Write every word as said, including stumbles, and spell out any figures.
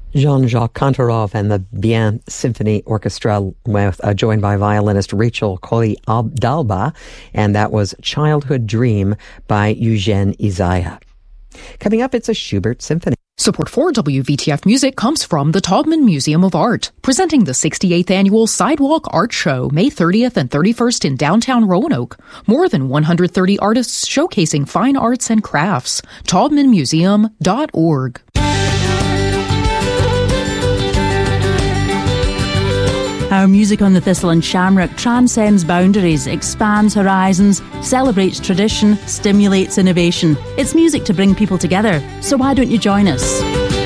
Jean-Jacques Kantorov and the Bien Symphony Orchestra, with, uh, joined by violinist Rachel Colli-Dalba, and that was Childhood Dream by Eugene Isaiah. Coming up, it's a Schubert Symphony. Support for W V T F Music comes from the Taubman Museum of Art, presenting the sixty-eighth Annual Sidewalk Art Show, May thirtieth and thirty-first in downtown Roanoke. More than one hundred thirty artists showcasing fine arts and crafts. taubman museum dot org. Our music on the Thistle and Shamrock transcends boundaries, expands horizons, celebrates tradition, stimulates innovation. It's music to bring people together, so why don't you join us?